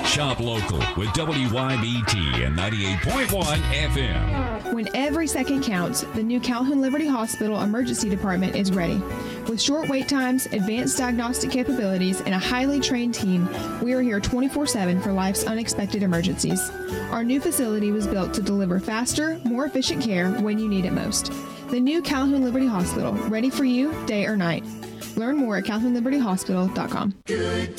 Shop local with WYBT and 98.1 FM. When every second counts, the new Calhoun Liberty Hospital Emergency Department is ready. With short wait times, advanced diagnostic capabilities, and a highly trained team, we are here 24/7 for life's unexpected emergencies. Our new facility was built to deliver faster, more efficient care when you need it most. The new Calhoun Liberty Hospital, ready for you day or night. Learn more at CalhounLibertyHospital.com. Good